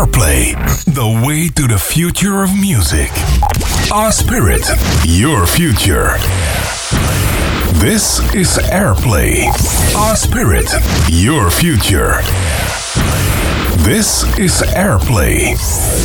Airplay, the way to the future of music. Our spirit, your future. This is Airplay. Our spirit, your future. This is Airplay.